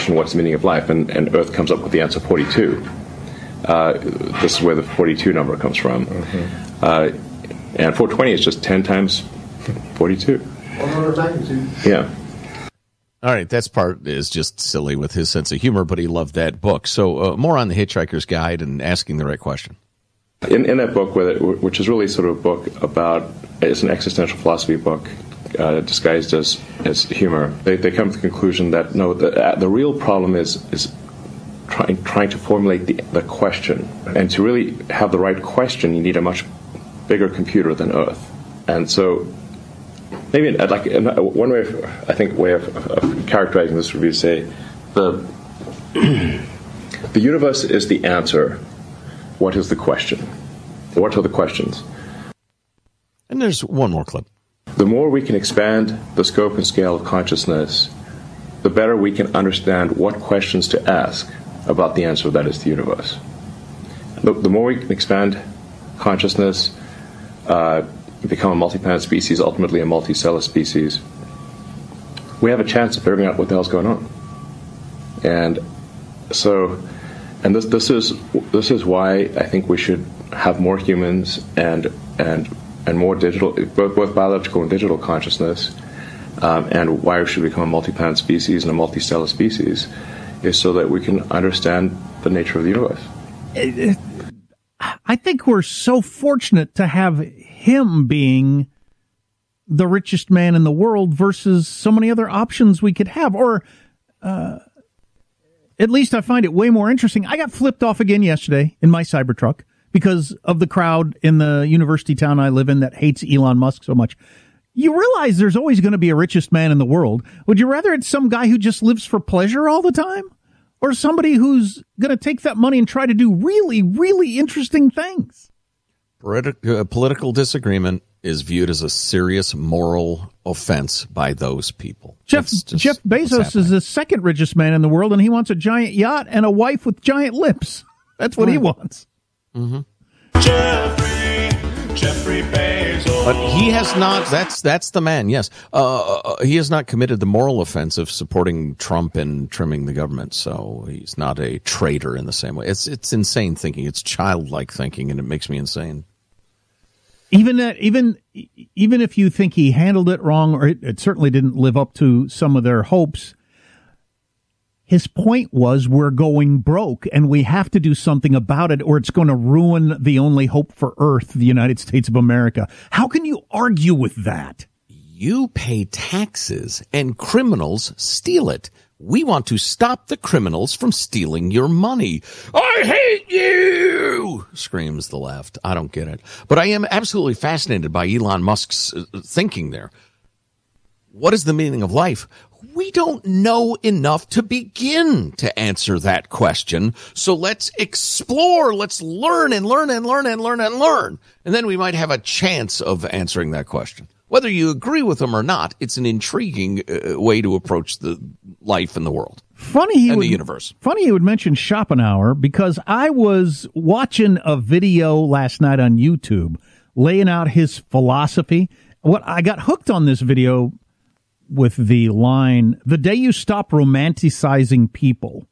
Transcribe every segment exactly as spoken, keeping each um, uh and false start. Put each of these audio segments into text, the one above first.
question, what's the meaning of life? And, and Earth comes up with the answer forty-two. Uh, this is where the forty-two number comes from. Mm-hmm. Uh, and four twenty is just ten times forty-two. One order of magnitude. Yeah. All right, that's part is just silly with his sense of humor, but he loved that book. So uh, more on the Hitchhiker's Guide and asking the right question. In, in that book, which is really sort of a book about, it's an existential philosophy book uh, disguised as, as humor, they, they come to the conclusion that, no, the, uh, the real problem is is trying trying to formulate the, the question. And to really have the right question, you need a much bigger computer than Earth. And so maybe like one way, of, I think, way of, of characterizing this would be to say the the universe is the answer. What is the question? What are the questions? And there's one more clip. The more we can expand the scope and scale of consciousness, the better we can understand what questions to ask about the answer that is the universe. The, the more we can expand consciousness, uh, become a multi-planet species, ultimately a multicellular species, we have a chance of figuring out what the hell's going on. And so, and this this is this is why I think we should have more humans and and and more digital, both both biological and digital consciousness, um, and why we should become a multi-planet species and a multicellular species, is so that we can understand the nature of the universe. I think we're so fortunate to have him being the richest man in the world versus so many other options we could have. Or uh, at least I find it way more interesting. I got flipped off again yesterday in my Cybertruck because of the crowd in the university town I live in that hates Elon Musk so much. You realize there's always going to be a richest man in the world. Would you rather it's some guy who just lives for pleasure all the time? Or somebody who's going to take that money and try to do really, really interesting things? Uh, political disagreement is viewed as a serious moral offense by those people. Jeff Jeff Bezos is the second richest man in the world, and he wants a giant yacht and a wife with giant lips. That's what right. he wants. Mm-hmm. Jeffrey, Jeffrey Bezos. But he has not, that's that's the man, yes. Uh, he has not committed the moral offense of supporting Trump and trimming the government, so he's not a traitor in the same way. It's it's insane thinking. It's childlike thinking, and it makes me insane. Even that, even even if you think he handled it wrong, or it, it certainly didn't live up to some of their hopes, his point was we're going broke and we have to do something about it or it's going to ruin the only hope for Earth, the United States of America. How can you argue with that? You pay taxes and criminals steal it. We want to stop the criminals from stealing your money. I hate you, screams the left. I don't get it. But I am absolutely fascinated by Elon Musk's thinking there. What is the meaning of life? We don't know enough to begin to answer that question. So let's explore. Let's learn and learn and learn and learn and learn. And then we might have a chance of answering that question. Whether you agree with them or not, it's an intriguing uh, way to approach the life in the world. Funny he and would, the universe. Funny he would mention Schopenhauer, because I was watching a video last night on YouTube laying out his philosophy. What I got hooked on this video with the line, "The day you stop romanticizing people,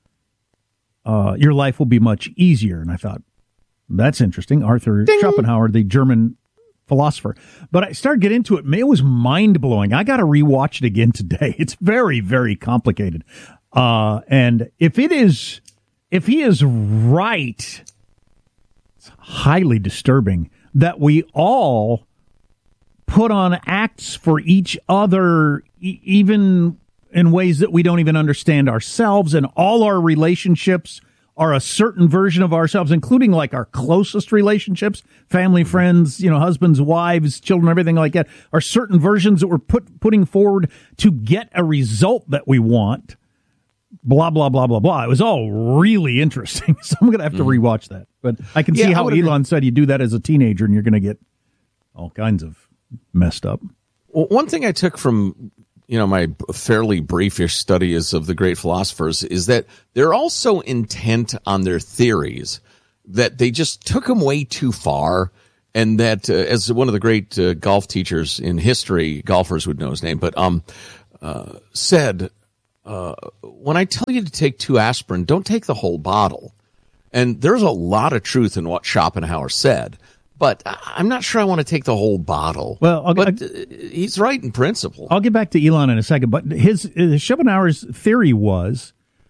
uh, your life will be much easier." And I thought, that's interesting. Arthur Ding. Schopenhauer, the German philosopher. But I started getting into it. It was mind-blowing. I got to rewatch it again today. It's very, very complicated. Uh, and if it is, if he is right, it's highly disturbing that we all put on acts for each other, e- even in ways that we don't even understand ourselves, and all our relationships are a certain version of ourselves, including like our closest relationships, family, friends, you know, husbands, wives, children, everything like that, are certain versions that we're put, putting forward to get a result that we want. Blah, blah, blah, blah, blah. It was all really interesting. So I'm going to have to mm. rewatch that. But I can yeah, see how Elon said you do that as a teenager and you're going to get all kinds of messed up. Well, one thing I took from, you know, my fairly briefish studies of the great philosophers is that they're also intent on their theories, that they just took them way too far. And that, uh, as one of the great uh, golf teachers in history, golfers would know his name, but um, uh, said, uh, when I tell you to take two aspirin, don't take the whole bottle. And there's a lot of truth in what Schopenhauer said, but I'm not sure I want to take the whole bottle. Well, I'll, but I'll, he's right in principle. I'll get back to Elon in a second, but his, his Schopenhauer's theory was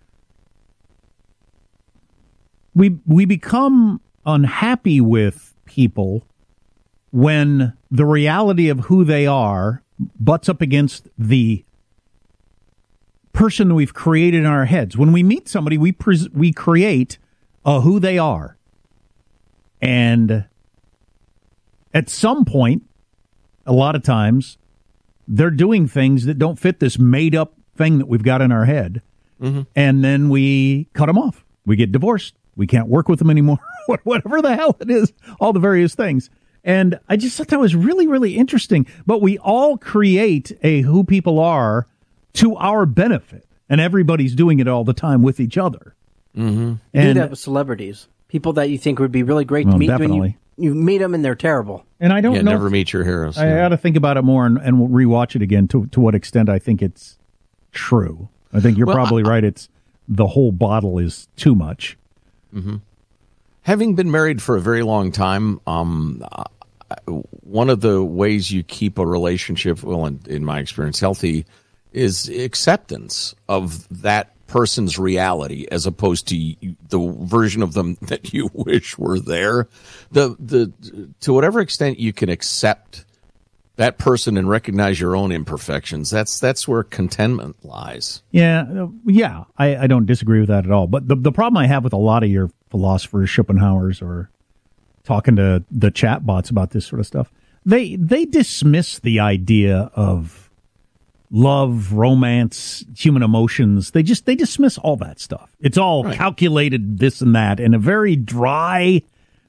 we we become unhappy with people when the reality of who they are butts up against the person we've created in our heads. When we meet somebody, we pres- we create uh, who they are. And at some point, a lot of times, they're doing things that don't fit this made-up thing that we've got in our head. Mm-hmm. And then we cut them off. We get divorced. We can't work with them anymore. Whatever the hell it is, all the various things. And I just thought that was really, really interesting. But we all create a who people are to our benefit. And everybody's doing it all the time with each other. Mm-hmm. You And do that with celebrities. People that you think would be really great Well, to meet. definitely. When you, you meet them and they're terrible. And I don't yeah, know. never meet your heroes. I yeah. got to think about it more and, and we'll rewatch it again to to what extent I think it's true. I think you're Well, probably I, right. It's the whole bottle is too much. Mm-hmm. Having been married for a very long time, um, one of the ways you keep a relationship, well, in, in my experience, healthy, is acceptance of that person's reality as opposed to the version of them that you wish were there. The the to whatever extent you can accept that person and recognize your own imperfections, that's that's where contentment lies. Yeah, yeah, I, I don't disagree with that at all. But the the problem I have with a lot of your philosophers, Schopenhauer's, or talking to the chat bots about this sort of stuff, they they dismiss the idea of love, romance, human emotions. They just they dismiss all that stuff. It's all right. Calculated this and that in a very dry,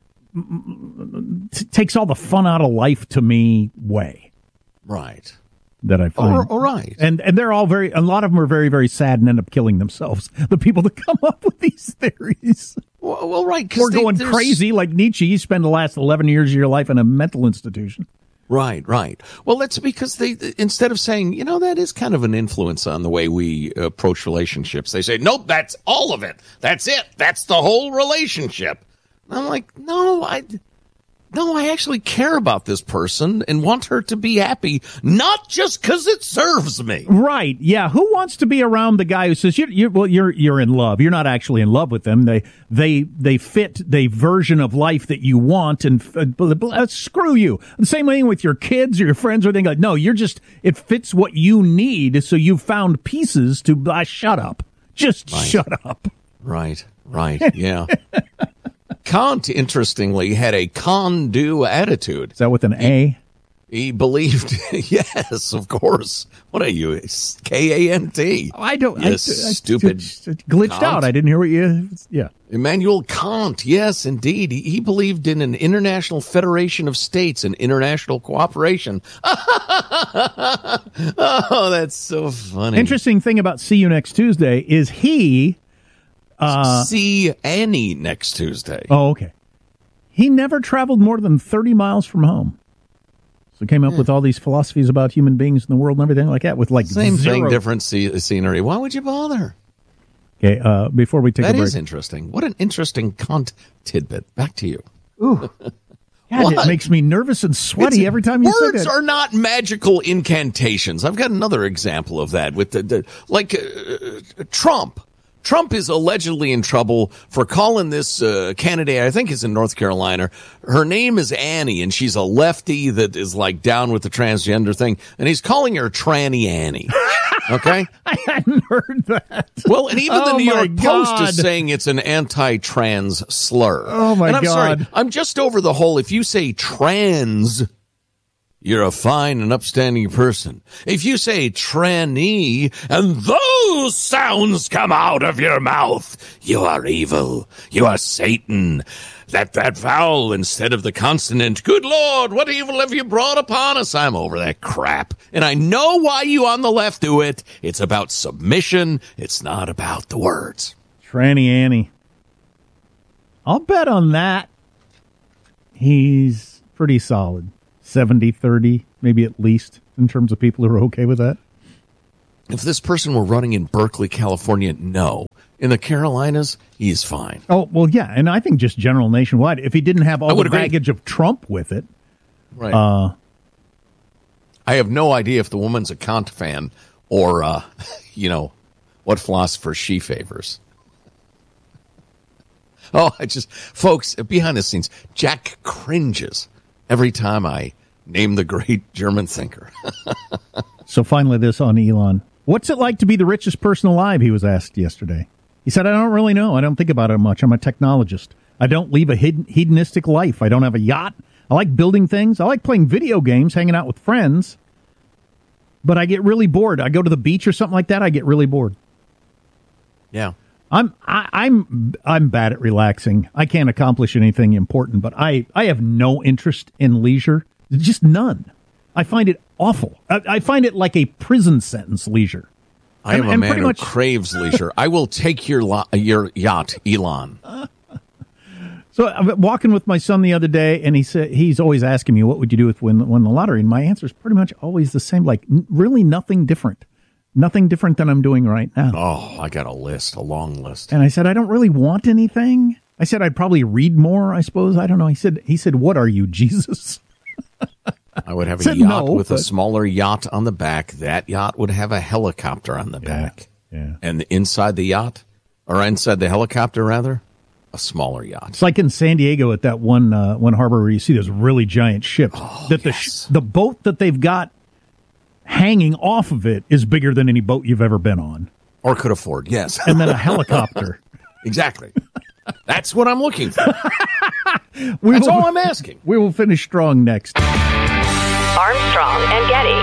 t- takes all the fun out of life to me way. Right. That I find. All, all right. And and they're all very, a lot of them are very, very sad and end up killing themselves. The people that come up with these theories. Well, well right. Or they, going crazy like Nietzsche. You spend the last eleven years of your life in a mental institution. Right, right. Well, that's because they, instead of saying, you know, that is kind of an influence on the way we approach relationships, they say, nope, that's all of it. That's it. That's the whole relationship. And I'm like, no, I, no, I actually care about this person and want her to be happy, not just because it serves me. Right. Yeah. Who wants to be around the guy who says, you, you, well, you're, you're in love. You're not actually in love with them. They, they, they fit the version of life that you want, and uh, uh, screw you. The same thing with your kids or your friends or anything like, no, you're just, it fits what you need. So you've found pieces to, uh, shut up. Just right. shut up. Right. Right. Yeah. Kant, interestingly, had a can-do attitude. Is that with an A? He, he believed, yes, of course. What are you, K A N T? I don't. You I, I, stupid. I, I glitched Kant. out. I didn't hear what you. Yeah. Immanuel Kant, yes, indeed. He, he believed in an international federation of states and international cooperation. Oh, that's so funny. Interesting thing about See You Next Tuesday is he. Uh, See Annie next Tuesday. Oh, okay. He never traveled more than thirty miles from home. So came up yeah. with all these philosophies about human beings in the world and everything like that with like Same zero. thing, different see- scenery. Why would you bother? Okay, uh, before we take that a break. That is interesting. What an interesting Kant tidbit. Back to you. Ooh. God, it makes me nervous and sweaty it's, every time you say that. Words are not magical incantations. I've got another example of that with the, the like uh, Trump. Trump is allegedly in trouble for calling this uh, candidate, I think is in North Carolina. Her name is Annie, and she's a lefty that is like down with the transgender thing, and he's calling her Tranny Annie. Okay? I hadn't heard that. Well, and even oh the New York God. Post is saying it's an anti-trans slur. Oh, my and I'm God. sorry, I'm just over the whole, if you say trans, you're a fine and upstanding person. If you say tranny and those sounds come out of your mouth, you are evil. You are Satan. Let that vowel instead of the consonant. Good Lord, what evil have you brought upon us? I'm over that crap. And I know why you on the left do it. It's about submission. It's not about the words. Tranny Annie. I'll bet on that. He's pretty solid. seventy thirty, maybe at least, in terms of people who are okay with that. If this person were running in Berkeley, California, no. In the Carolinas, he's fine. Oh, well, yeah, and I think just general nationwide, if he didn't have all the agree. baggage of Trump with it. Right. Uh, I have no idea if the woman's a Kant fan or, uh, you know, what philosopher she favors. Oh, I just, folks, behind the scenes, Jack cringes every time I name the great German thinker. So finally, this on Elon. What's it like to be the richest person alive, he was asked yesterday. He said, I don't really know. I don't think about it much. I'm a technologist. I don't lead a hedonistic life. I don't have a yacht. I like building things. I like playing video games, hanging out with friends. But I get really bored. I go to the beach or something like that. I get really bored. Yeah. I'm I, I'm I'm bad at relaxing. I can't accomplish anything important, but I, I have no interest in leisure. Just none. I find it awful. I, I find it like a prison sentence, leisure. I am and, a and man who much, craves leisure. I will take your lo- your yacht, Elon. So I'm walking with my son the other day, and he said he's always asking me, "What would you do if win win the lottery?" And my answer is pretty much always the same. Like n- really nothing different. Nothing different than I'm doing right now. Oh, I got a list, a long list. And I said, I don't really want anything. I said, I'd probably read more, I suppose. I don't know. He said, he said, what are you, Jesus? I would have a said yacht no, with but... a smaller yacht on the back. That yacht would have a helicopter on the yeah, back. Yeah. And inside the yacht, or inside the helicopter, rather, a smaller yacht. It's like in San Diego at that one uh, one harbor where you see those really giant ships. Oh, that the yes. sh- the boat that they've got hanging off of it is bigger than any boat you've ever been on. Or could afford, yes. And then a helicopter. Exactly. That's what I'm looking for. we That's will, all I'm asking. We will finish strong next. Armstrong and Getty.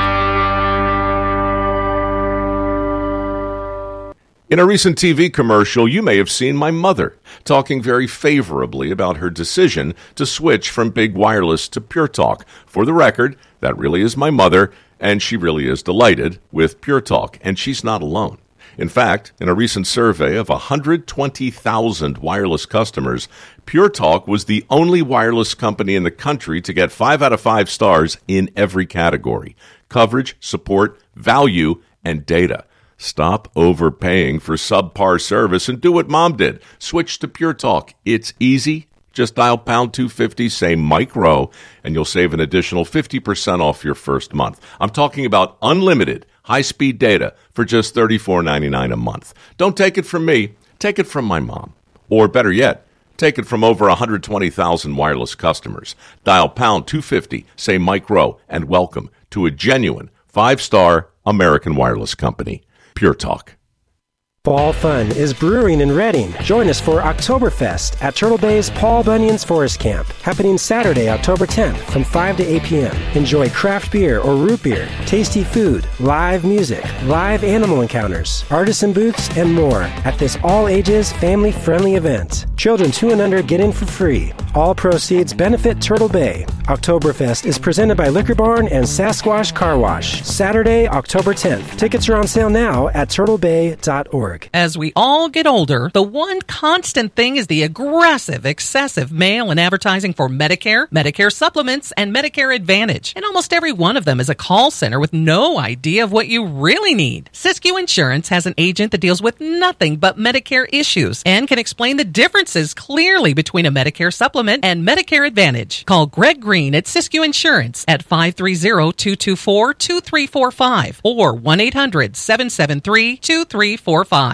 In a recent T V commercial, you may have seen my mother talking very favorably about her decision to switch from Big Wireless to Pure Talk. For the record, that really is my mother, and she really is delighted with Pure Talk, and she's not alone. In fact, in a recent survey of one hundred twenty thousand wireless customers, Pure Talk was the only wireless company in the country to get five out of five stars in every category: coverage, support, value, and data. Stop overpaying for subpar service and do what Mom did. Switch to Pure Talk. It's easy. Just dial pound two fifty, say Mike Rowe, and you'll save an additional fifty percent off your first month. I'm talking about unlimited high-speed data for just thirty-four ninety-nine a month. Don't take it from me. Take it from my mom. Or better yet, take it from over one hundred twenty thousand wireless customers. Dial pound two fifty, say Mike Rowe, and welcome to a genuine five-star American wireless company. Pure Talk. Fall fun is brewing in Reading. Join us for Oktoberfest at Turtle Bay's Paul Bunyan's Forest Camp, happening Saturday, October tenth from five to eight p.m. Enjoy craft beer or root beer, tasty food, live music, live animal encounters, artisan booths, and more at this all-ages, family-friendly event. Children two and under get in for free. All proceeds benefit Turtle Bay. Oktoberfest is presented by Liquor Barn and Sasquatch Car Wash. Saturday, October tenth. Tickets are on sale now at turtle bay dot org. As we all get older, the one constant thing is the aggressive, excessive mail and advertising for Medicare, Medicare supplements, and Medicare Advantage. And almost every one of them is a call center with no idea of what you really need. Siskiyou Insurance has an agent that deals with nothing but Medicare issues and can explain the differences clearly between a Medicare supplement and Medicare Advantage. Call Greg Green at Siskiyou Insurance at five three zero, two two four, two three four five or one eight hundred, seven seven three, two three four five.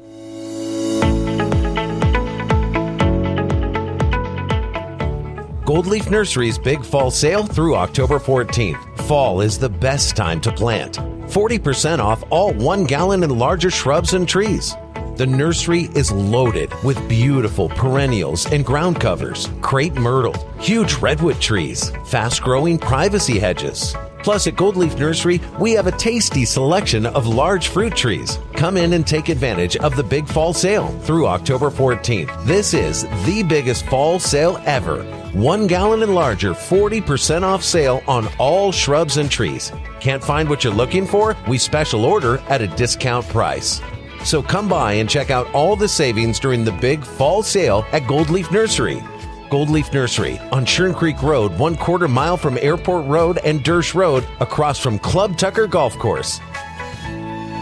Gold Leaf Nursery's Big Fall Sale through October fourteenth. Fall is the best time to plant. forty percent off all one gallon and larger shrubs and trees. The nursery is loaded with beautiful perennials and ground covers, crepe myrtle, huge redwood trees, fast-growing privacy hedges. Plus, at Gold Leaf Nursery, we have a tasty selection of large fruit trees. Come in and take advantage of the Big Fall Sale through October fourteenth. This is the biggest fall sale ever. One gallon and larger, forty percent off sale on all shrubs and trees. Can't find what you're looking for? We special order at a discount price. So come by and check out all the savings during the Big Fall Sale at Gold Leaf Nursery. Gold Leaf Nursery on Churn Creek Road, one quarter mile from Airport Road and Dersh Road, across from Club Tucker Golf Course.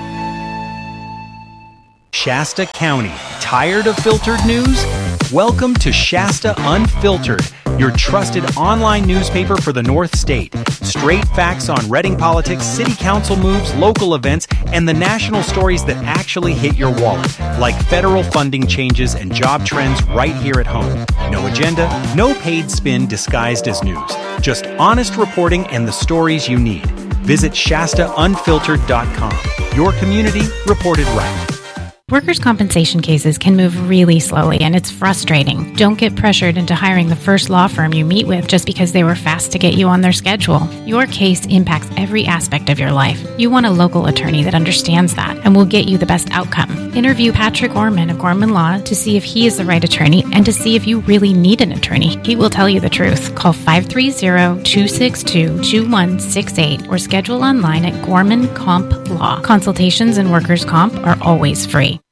Shasta County. Tired of filtered news? Welcome to Shasta Unfiltered, your trusted online newspaper for the North State. Straight facts on Reading politics, city council moves, local events, and the national stories that actually hit your wallet, like federal funding changes and job trends right here at home. No agenda, no paid spin disguised as news. Just honest reporting and the stories you need. Visit Shasta Unfiltered dot com. Your community reported right. Workers' compensation cases can move really slowly, and it's frustrating. Don't get pressured into hiring the first law firm you meet with just because they were fast to get you on their schedule. Your case impacts every aspect of your life. You want a local attorney that understands that and will get you the best outcome. Interview Patrick Orman of Gorman Law to see if he is the right attorney and to see if you really need an attorney. He will tell you the truth. Call five three zero, two six two, two one six eight or schedule online at Gorman Comp Law. Consultations in workers' comp are always free.